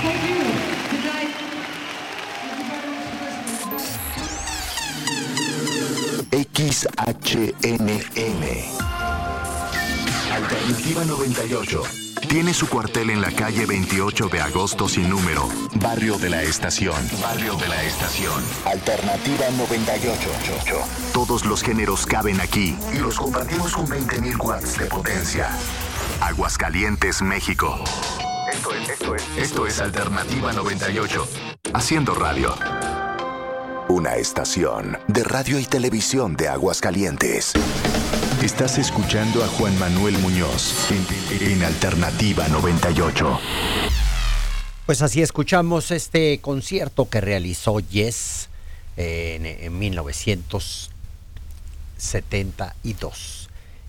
Thank you. Good night. XHNM Alternativa 98 tiene su cuartel en la calle 28 de agosto sin número, Barrio de la Estación. Barrio de la Estación. Alternativa 98. Todos los géneros caben aquí y los compartimos con 20.000 watts de potencia. Aguascalientes, México. Esto es Alternativa 98. Haciendo radio. Una estación de radio y televisión de Aguascalientes. Estás escuchando a Juan Manuel Muñoz en Alternativa 98. Pues así escuchamos este concierto que realizó Yes en 1972,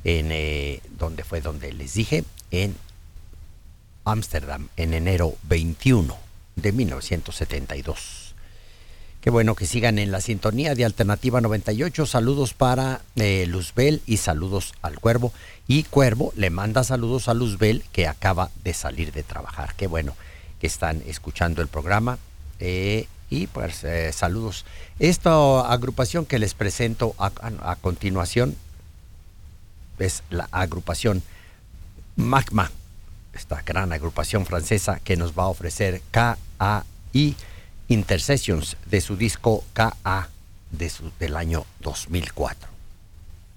donde les dije, en Ámsterdam, en enero 21 de 1972. Qué bueno que sigan en la sintonía de Alternativa 98. Saludos para Luzbel y saludos al Cuervo. Y Cuervo le manda saludos a Luzbel, que acaba de salir de trabajar. Qué bueno que están escuchando el programa. Y pues saludos. Esta agrupación que les presento a continuación es la agrupación Magma. Esta gran agrupación francesa que nos va a ofrecer KAI Intercessions de su disco KA del año 2004.